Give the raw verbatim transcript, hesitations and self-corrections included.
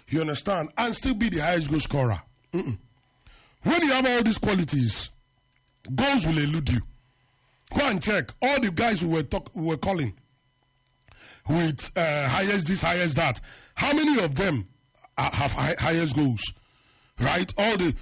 You understand? And still be the highest goal scorer. Mm-mm. When you have all these qualities, goals will elude you. Go and check all the guys who were talk, who were calling with uh, highest this, highest that. How many of them have high, highest goals? Right? All the